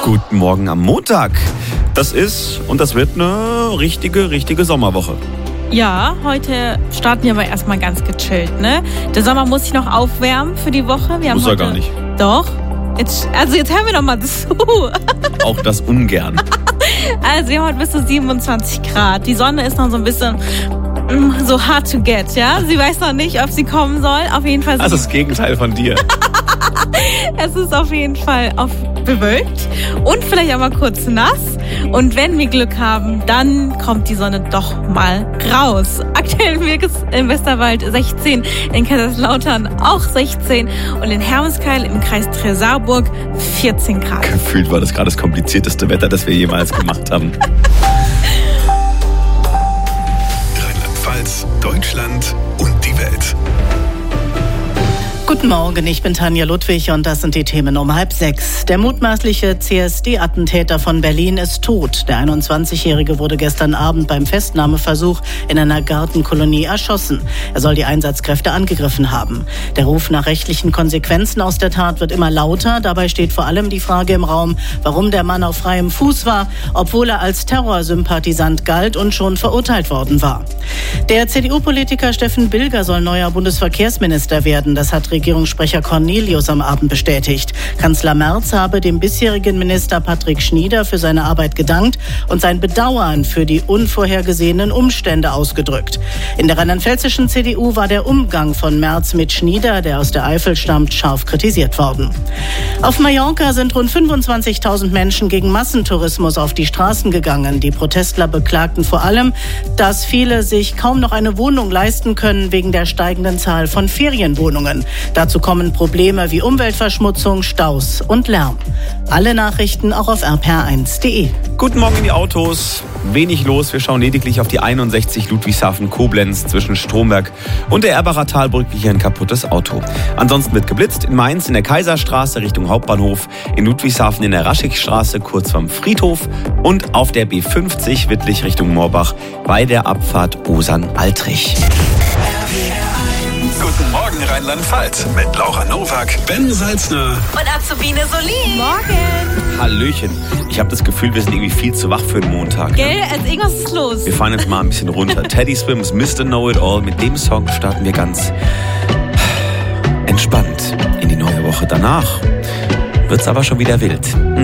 Guten Morgen am Montag. Das ist und das wird eine richtige Sommerwoche. Ja, heute starten wir aber erstmal ganz gechillt, ne? Der Sommer muss sich noch aufwärmen für die Woche. Muss er gar nicht. Doch. Jetzt hören wir doch mal zu. Auch das ungern. Also wir haben heute bis zu 27 Grad. Die Sonne ist noch so ein bisschen so hard to get, ja? Sie weiß noch nicht, ob sie kommen soll. Auf jeden Fall. Das ist das Gegenteil von dir. Es ist auf jeden Fall bewölkt und vielleicht auch mal kurz nass. Und wenn wir Glück haben, dann kommt die Sonne doch mal raus. Aktuell im Westerwald 16, in Kaiserslautern auch 16 und in Hermeskeil im Kreis Trezarburg 14 Grad. Gefühlt war das gerade das komplizierteste Wetter, das wir jemals gemacht haben. Rheinland-Pfalz, Deutschland und die Welt. Guten Morgen, ich bin Tanja Ludwig und das sind die Themen um 5:30. Der mutmaßliche CSD-Attentäter von Berlin ist tot. Der 21-Jährige wurde gestern Abend beim Festnahmeversuch in einer Gartenkolonie erschossen. Er soll die Einsatzkräfte angegriffen haben. Der Ruf nach rechtlichen Konsequenzen aus der Tat wird immer lauter. Dabei steht vor allem die Frage im Raum, warum der Mann auf freiem Fuß war, obwohl er als Terrorsympathisant galt und schon verurteilt worden war. Der CDU-Politiker Steffen Bilger soll neuer Bundesverkehrsminister werden. Das hat Regierungssprecher Cornelius am Abend bestätigt. Kanzler Merz habe dem bisherigen Minister Patrick Schnieder für seine Arbeit gedankt und sein Bedauern für die unvorhergesehenen Umstände ausgedrückt. In der rheinland-pfälzischen CDU war der Umgang von Merz mit Schnieder, der aus der Eifel stammt, scharf kritisiert worden. Auf Mallorca sind rund 25.000 Menschen gegen Massentourismus auf die Straßen gegangen. Die Protestler beklagten vor allem, dass viele sich kaum noch eine Wohnung leisten können wegen der steigenden Zahl von Ferienwohnungen. Dazu kommen Probleme wie Umweltverschmutzung, Staus und Lärm. Alle Nachrichten auch auf rpr1.de. Guten Morgen in die Autos. Wenig los. Wir schauen lediglich auf die 61 Ludwigshafen-Koblenz zwischen Stromberg und der Erbacher Talbrücke. Hier ein kaputtes Auto. Ansonsten wird geblitzt in Mainz in der Kaiserstraße Richtung Hauptbahnhof, in Ludwigshafen in der Raschigstraße kurz vorm Friedhof und auf der B50 Wittlich Richtung Moorbach bei der Abfahrt Osern-Altrich. Guten Morgen Rheinland-Pfalz mit Laura Nowak, Ben Salzner Und Azubine Solin. Morgen. Hallöchen. Ich habe das Gefühl, wir sind irgendwie viel zu wach für einen Montag. Ne? Gell, also irgendwas ist los. Wir fahren jetzt mal ein bisschen runter. Teddy Swims, Mr. Know-It-All. Mit dem Song starten wir ganz entspannt in die neue Woche. Danach wird's aber schon wieder wild.